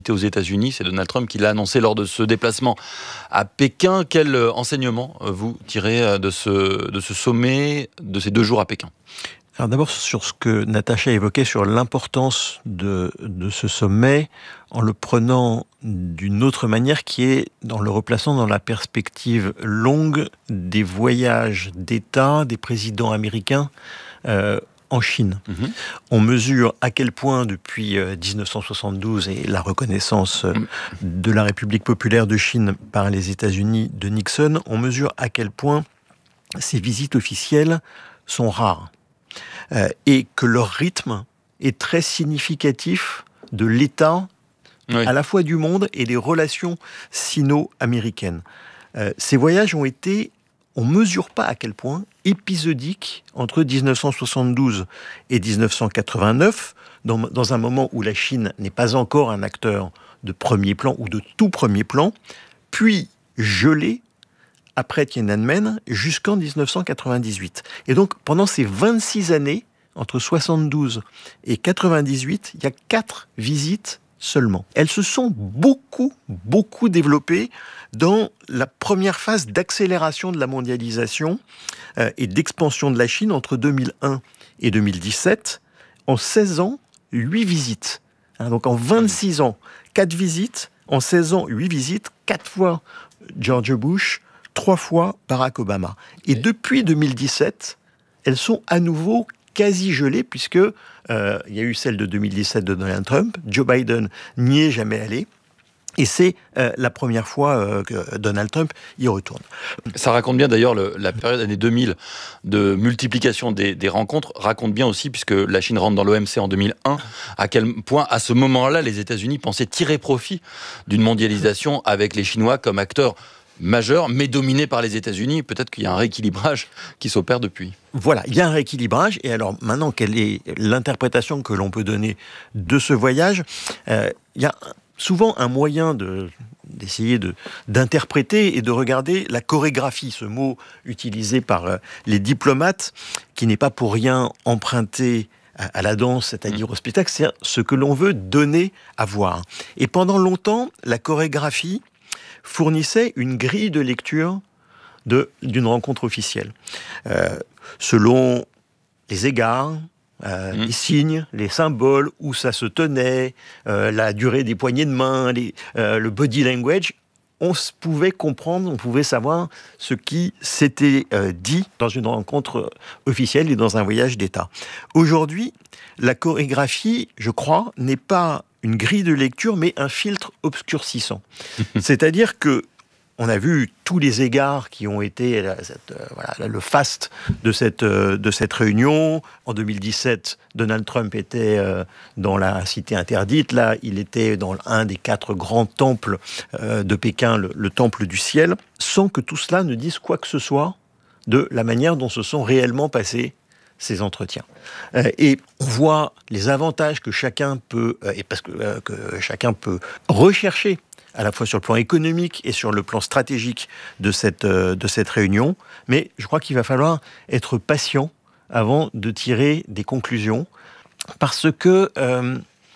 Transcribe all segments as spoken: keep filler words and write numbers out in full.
aux États-Unis. C'est Donald Trump qui l'a annoncé lors de ce déplacement à Pékin. Quel enseignement vous tirez de ce, de ce sommet, de ces deux jours à Pékin ? Alors d'abord sur ce que Natacha évoquait sur l'importance de, de ce sommet, en le prenant d'une autre manière qui est dans le replaçant dans la perspective longue des voyages d'État des présidents américains euh, en Chine. Mmh. On mesure à quel point depuis euh, dix-neuf cent soixante-douze et la reconnaissance euh, mmh. de la République populaire de Chine par les États-Unis de Nixon, on mesure à quel point ces visites officielles sont rares. Euh, et que leur rythme est très significatif de l'état oui. à la fois du monde et des relations sino-américaines. Euh, ces voyages ont été, on ne mesure pas à quel point, épisodiques entre dix-neuf cent soixante-douze et dix-neuf cent quatre-vingt-neuf, dans, dans un moment où la Chine n'est pas encore un acteur de premier plan ou de tout premier plan, puis gelés après Tiananmen jusqu'en dix-neuf cent quatre-vingt-dix-huit. Et donc, pendant ces vingt-six années, entre soixante-douze et quatre-vingt-dix-huit, il y a quatre visites seulement. Elles se sont beaucoup, beaucoup développées dans la première phase d'accélération de la mondialisation euh, et d'expansion de la Chine entre deux mille un et deux mille dix-sept. En seize ans, huit visites. Hein, donc en vingt-six ans, quatre visites. En seize ans, huit visites. quatre fois George Bush, trois fois Barack Obama. Et depuis deux mille dix-sept, elles sont à nouveau quasi gelées, puisque euh, il y a eu celle de deux mille dix-sept de Donald Trump. Joe Biden n'y est jamais allé. Et c'est euh, la première fois euh, que Donald Trump y retourne. Ça raconte bien d'ailleurs le, la période année deux mille de multiplication des, des rencontres, raconte bien aussi, puisque la Chine rentre dans l'O M C en deux mille un, à quel point à ce moment-là les États-Unis pensaient tirer profit d'une mondialisation avec les Chinois comme acteurs majeur, mais dominé par les États-Unis. Peut-être qu'il y a un rééquilibrage qui s'opère depuis. Voilà, il y a un rééquilibrage. Et alors maintenant, quelle est l'interprétation que l'on peut donner de ce voyage ? euh, Il y a souvent un moyen de, d'essayer de, d'interpréter et de regarder la chorégraphie, ce mot utilisé par euh, les diplomates, qui n'est pas pour rien emprunté à, à la danse, c'est-à-dire mmh. au spectacle, c'est ce que l'on veut donner à voir. Et pendant longtemps, la chorégraphie fournissait une grille de lecture de, d'une rencontre officielle. Euh, selon les égards, euh, mmh. les signes, les symboles, où ça se tenait, euh, la durée des poignées de main, les, euh, le body language, on pouvait comprendre, on pouvait savoir ce qui s'était euh, dit dans une rencontre officielle et dans un voyage d'État. Aujourd'hui, la chorégraphie, je crois, n'est pas une grille de lecture, mais un filtre obscurcissant. C'est-à-dire que on a vu tous les égards qui ont été cette, euh, voilà, le faste de cette, euh, de cette réunion. En deux mille dix-sept, Donald Trump était euh, dans la cité interdite. Là, il était dans un des quatre grands temples euh, de Pékin, le, le temple du ciel, sans que tout cela ne dise quoi que ce soit de la manière dont se sont réellement passés ces entretiens. Euh, et on voit les avantages que chacun peut, euh, et parce que, euh, que chacun peut rechercher, à la fois sur le plan économique et sur le plan stratégique de cette, euh, de cette réunion. Mais je crois qu'il va falloir être patient avant de tirer des conclusions, parce que, euh,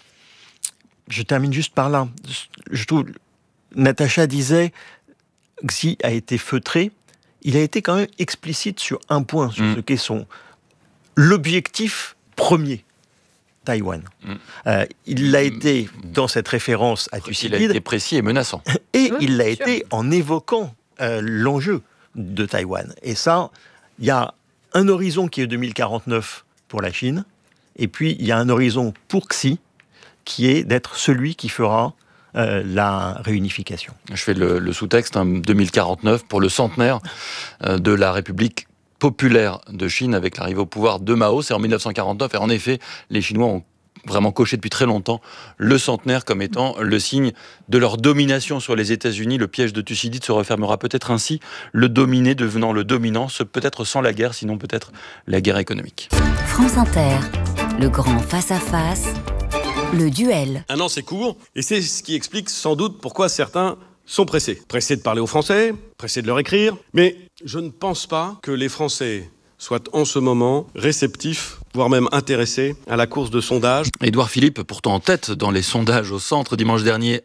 je termine juste par là, je trouve, Natacha disait, Xi a été feutré, il a été quand même explicite sur un point, sur mmh. ce qu'est son l'objectif premier, Taïwan. Mmh. Euh, il l'a été dans cette référence à Thucydide. Il a été précis et menaçant. Et oui, il l'a sûr. été en évoquant euh, l'enjeu de Taïwan. Et ça, il y a un horizon qui est deux mille quarante-neuf pour la Chine, et puis il y a un horizon pour Xi, qui est d'être celui qui fera euh, la réunification. Je fais le, le sous-texte, hein, deux mille quarante-neuf, pour le centenaire euh, de la République populaire de Chine avec l'arrivée au pouvoir de Mao, c'est en dix-neuf cent quarante-neuf, et en effet, les Chinois ont vraiment coché depuis très longtemps le centenaire comme étant le signe de leur domination sur les États-Unis. Le piège de Thucydide se refermera peut-être ainsi, le dominé devenant le dominant, ce peut-être sans la guerre, sinon peut-être la guerre économique. France Inter, le grand face-à-face, le duel. Un an, c'est court, et c'est ce qui explique sans doute pourquoi certains sont pressés. Pressés de parler aux Français, pressés de leur écrire, mais je ne pense pas que les Français soient en ce moment réceptifs, voire même intéressés à la course de sondage. Édouard Philippe, pourtant en tête dans les sondages au centre dimanche dernier,